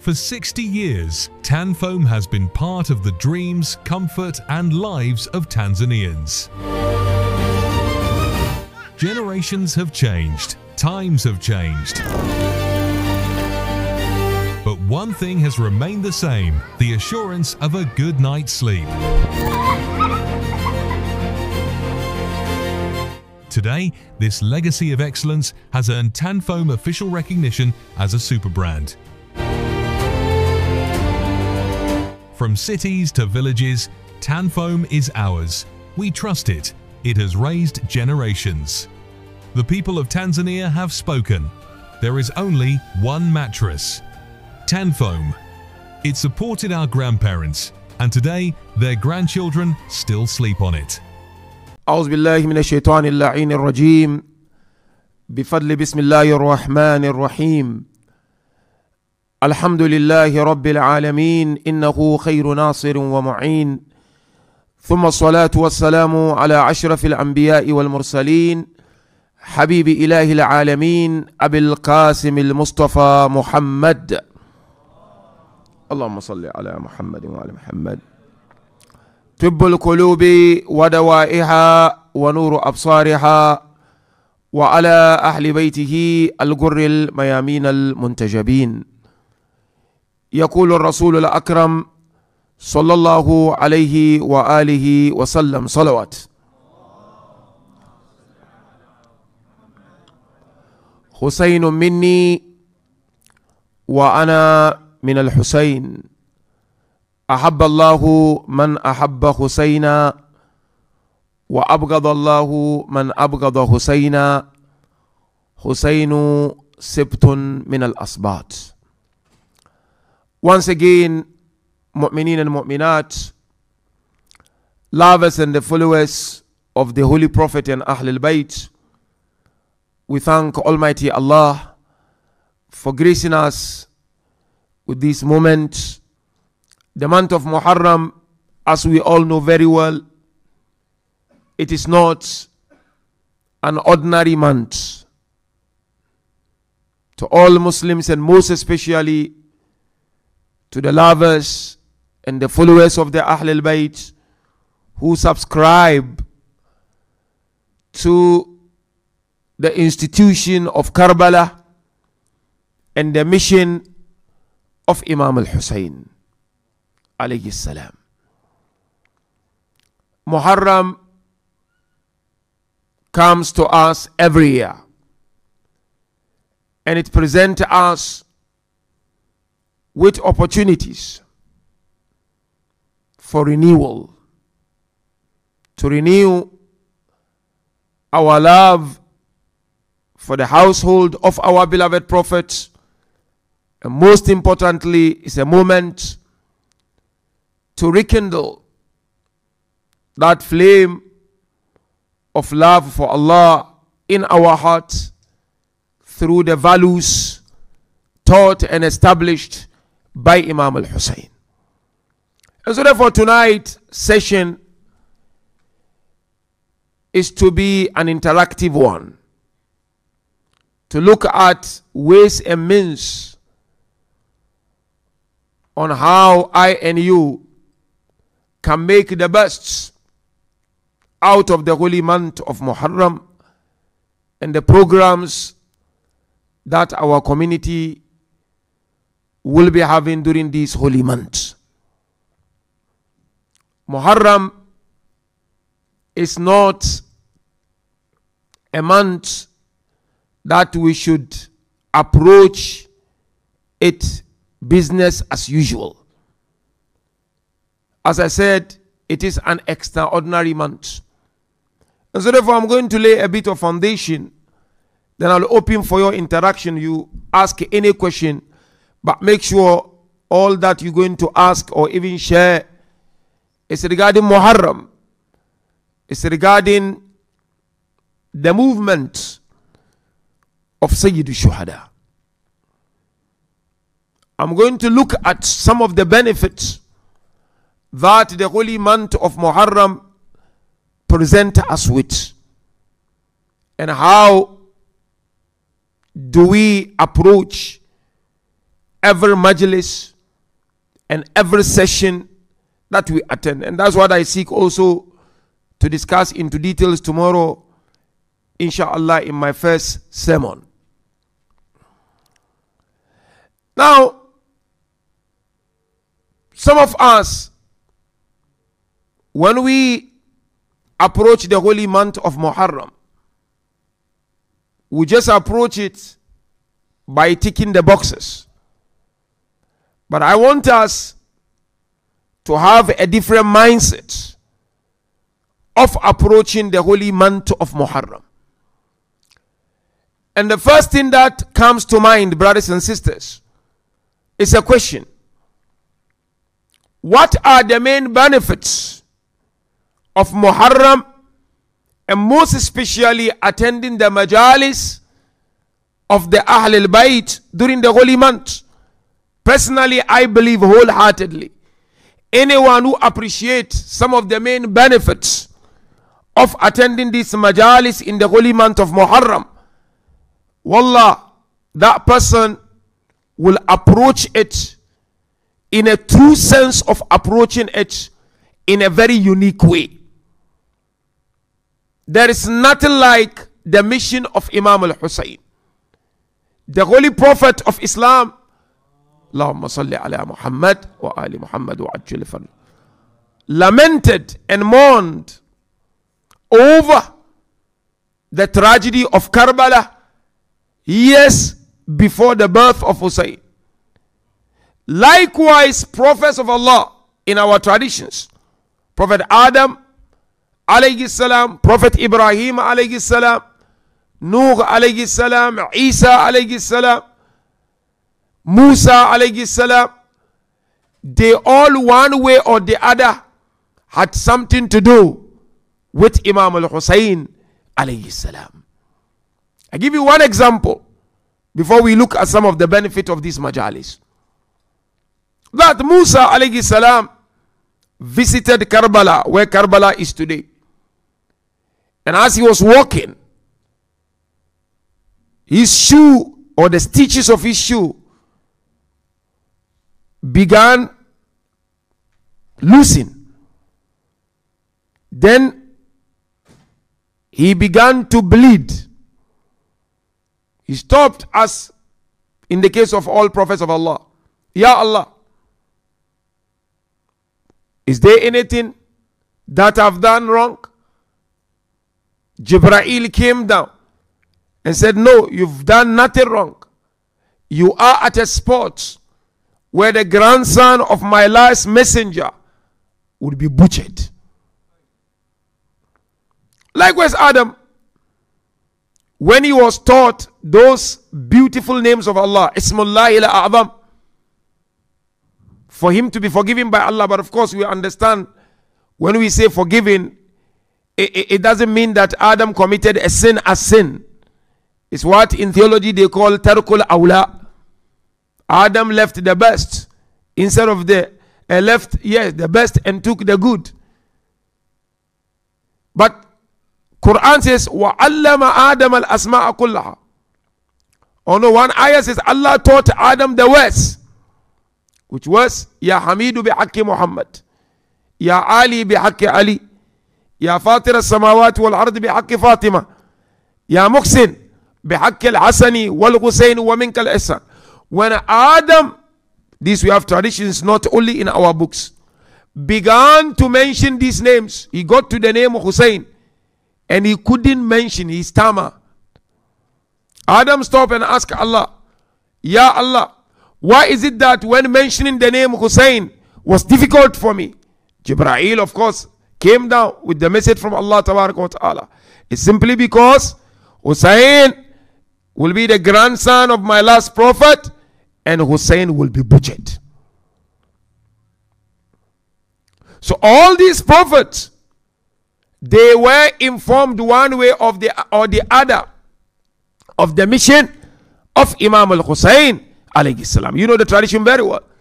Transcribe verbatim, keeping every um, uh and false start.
For sixty years, Tanfoam has been part of the dreams, comfort and lives of Tanzanians. Generations have changed, times have changed. But one thing has remained the same, the assurance of a good night's sleep. Today, this legacy of excellence has earned Tanfoam official recognition as a super brand. From cities to villages, Tanfoam is ours. We trust it. It has raised generations. The people of Tanzania have spoken. There is only one mattress, Tanfoam. It supported our grandparents, and today their grandchildren still sleep on it. أعوذ بالله من الشيطان اللعين الرجيم بفضل بسم الله الرحمن الرحيم الحمد لله رب العالمين إنه خير ناصر ومعين ثم الصلاة والسلام على أشرف الأنبياء والمرسلين حبيب إله العالمين أبي القاسم المصطفى محمد اللهم صل على محمد وعلى محمد طب القلوب ودوائها ونور أبصارها وعلى أهل بيته الغر الميامين المنتجبين. يقول الرسول الأكرم صلى الله عليه وآله وسلم صلوات حسين مني وأنا من الحسين أحب الله من أحب حسينا وأبغض الله من أبغض حسينا حسين سبت من الأسباط. Once again, mu'mineen and mu'minat, lovers and the followers of the Holy Prophet and Ahlul Bayt, we thank Almighty Allah for gracing us with this moment. The month of Muharram, as we all know very well, it is not an ordinary month. To all Muslims, and most especially to the lovers and the followers of the Ahlul Bayt who subscribe to the institution of Karbala and the mission of Imam al-Hussein alayhi salam. Muharram comes to us every year, and it presents us with opportunities for renewal, to renew our love for the household of our beloved Prophet, and most importantly, it's a moment to rekindle that flame of love for Allah in our hearts through the values taught and established by Imam al-Hussein. And so therefore tonight's session is to be an interactive one, to look at ways and means on how I and you can make the best out of the holy month of Muharram and the programs that our community will be having during this holy month. Muharram is not a month that we should approach it business as usual. As I said, it is an extraordinary month. And so therefore I'm going to lay a bit of foundation. Then I'll open for your interaction. You ask any question, but make sure all that you're going to ask or even share is regarding Muharram. It's regarding the movement of Sayyid al-Shuhada. I'm going to look at some of the benefits that the holy month of Muharram present us with, and how do we approach every majlis and every session that we attend. And that's what I seek also to discuss into details tomorrow, inshallah, in my first sermon. Now, some of us, when we approach the holy month of Muharram, we just approach it by ticking the boxes. But I want us to have a different mindset of approaching the holy month of Muharram. And the first thing that comes to mind, brothers and sisters, is a question. What are the main benefits of Muharram, and most especially attending the majalis of the Ahl al-Bayt during the holy month? Personally, I believe wholeheartedly, anyone who appreciates some of the main benefits of attending these majalis in the holy month of Muharram, wallah, that person will approach it in a true sense of approaching it in a very unique way. There is nothing like the mission of Imam al-Hussein, the holy prophet of Islam. Allahumma salli ala Muhammad wa ali Muhammad wa ajil fadl, lamented and mourned over the tragedy of Karbala years before the birth of Hussein. Likewise, prophets of Allah in our traditions, Prophet Adam alayhi salam, Prophet Ibrahim alayhi salam, Nuh alayhi salam, Isa alayhi salam, Musa alayhi salam, they all one way or the other had something to do with Imam al-Hussein alayhi salam. I give you one example before we look at some of the benefit of these majalis. That Musa alayhi salam visited Karbala, where Karbala is today. And as he was walking, his shoe, or the stitches of his shoe, began loosening. Then he began to bleed. He stopped, as in the case of all prophets of Allah. Ya Allah, is there anything that I've done wrong? Jibreel came down and said, no, you've done nothing wrong. You are at a spot where the grandson of my last messenger would be butchered. Likewise, Adam, when he was taught those beautiful names of Allah, Ismullahi al-A'zam, for him to be forgiven by Allah. But of course, we understand when we say forgiven, it, it, it doesn't mean that Adam committed a sin as sin. It's what in theology they call tarkul awla. Adam left the best instead of the uh, left, yes, the best and took the good. But Quran says, وَعَلَّمَ آدَمَ الْأَسْمَاءَ كُلَّهَا. Oh no, one ayah says Allah taught Adam the words, which was Ya Hamidu bihaqqi Muhammad, Ya Ali bihaqqi Ali, Ya Fatir as-samawati wal ard bihaqqi Fatima, Ya Muhsin bihaqqi al-Hasani wal Husayn wa minka al-Ihsan. When Adam, this we have traditions not only in our books, began to mention these names, he got to the name of Hussein and he couldn't mention, he stammered. Adam stopped and asked Allah, Ya Allah, why is it that when mentioning the name Hussein was difficult for me? Jibreel, of course, came down with the message from Allah Tabaraka wa Ta'ala. It's simply because Hussein will be the grandson of my last prophet and Hussein will be butchered. So all these prophets, they were informed one way of the or the other of the mission of Imam al-Hussein alayhi salam. You know the tradition very well.